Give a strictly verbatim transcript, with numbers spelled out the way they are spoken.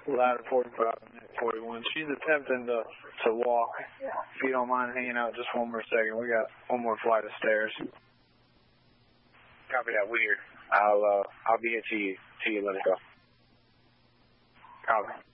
ladder forty-five and forty-one. She's attempting to to walk. If you don't mind hanging out just one more second, we got one more flight of stairs. Copy that. Weird. I'll uh, I'll be here till you till you let it go. Copy.